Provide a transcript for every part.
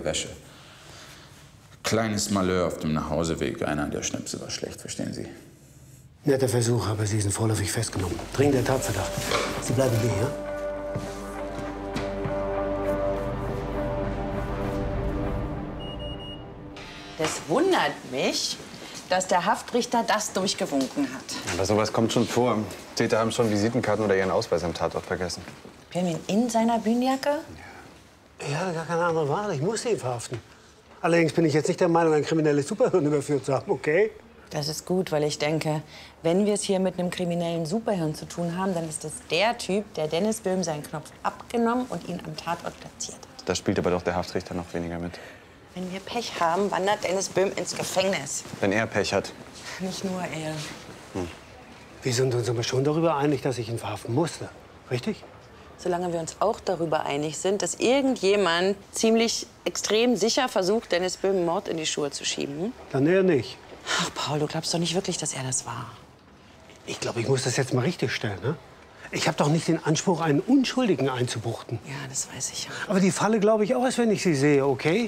der Wäsche. Kleines Malheur auf dem Nachhauseweg. Einer der Schnipsel war schlecht, verstehen Sie? Netter Versuch, aber Sie sind vorläufig festgenommen. Dringender Tatverdacht. Sie bleiben hier, ja? Das wundert mich, dass der Haftrichter das durchgewunken hat. Aber sowas kommt schon vor. Täter haben schon Visitenkarten oder ihren Ausweis am Tatort vergessen. Pirmin in seiner Bühnenjacke? Ich hatte gar keine andere Wahl. Ich musste ihn verhaften. Allerdings bin ich jetzt nicht der Meinung, ein kriminelles Superhirn überführt zu haben, okay? Das ist gut, weil ich denke, wenn wir es hier mit einem kriminellen Superhirn zu tun haben, dann ist das der Typ, der Dennis Böhm seinen Knopf abgenommen und ihn am Tatort platziert hat. Da spielt aber doch der Haftrichter noch weniger mit. Wenn wir Pech haben, wandert Dennis Böhm ins Gefängnis. Wenn er Pech hat. Nicht nur er. Wir sind uns aber schon darüber einig, dass ich ihn verhaften musste. Richtig? Solange wir uns auch darüber einig sind, dass irgendjemand ziemlich extrem sicher versucht, Dennis Böhm Mord in die Schuhe zu schieben. Dann eher nicht. Ach, Paul, du glaubst doch nicht wirklich, dass er das war. Ich glaube, ich muss das jetzt mal richtig stellen, ne? Ich habe doch nicht den Anspruch, einen Unschuldigen einzubuchten. Ja, das weiß ich ja. Aber die Falle glaube ich auch erst, wenn ich sie sehe, okay?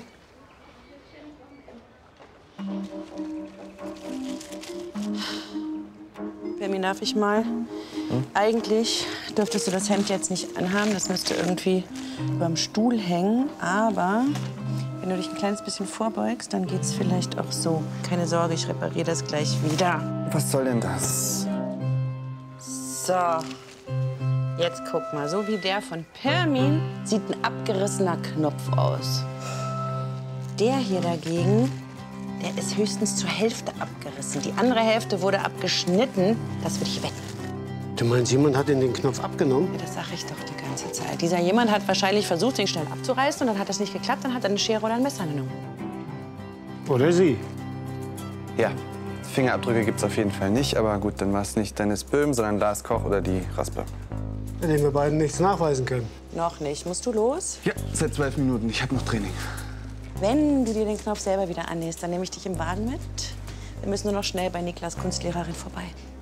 Pirmin, darf ich mal? Eigentlich dürftest du das Hemd jetzt nicht anhaben. Das müsste irgendwie überm Stuhl hängen. Aber wenn du dich ein kleines bisschen vorbeugst, dann geht's vielleicht auch so. Keine Sorge, ich repariere das gleich wieder. Was soll denn das? So, jetzt guck mal. So wie der von Pirmin sieht ein abgerissener Knopf aus. Der hier dagegen, der ist höchstens zur Hälfte abgerissen. Die andere Hälfte wurde abgeschnitten. Das würde ich wetten. Du meinst, jemand hat den Knopf abgenommen? Ja, das sage ich doch die ganze Zeit. Dieser jemand hat wahrscheinlich versucht, den schnell abzureißen. Und dann hat das nicht geklappt. Dann hat er eine Schere oder ein Messer genommen. Oder sie? Ja, Fingerabdrücke gibt's auf jeden Fall nicht. Aber gut, dann war es nicht Dennis Böhm, sondern Lars Koch oder die Raspe. Bei denen wir beiden nichts nachweisen können. Noch nicht. Musst du los? Ja, seit 12 Minuten. Ich habe noch Training. Wenn du dir den Knopf selber wieder annähst, dann nehme ich dich im Wagen mit. Wir müssen nur noch schnell bei Niklas Kunstlehrerin vorbei.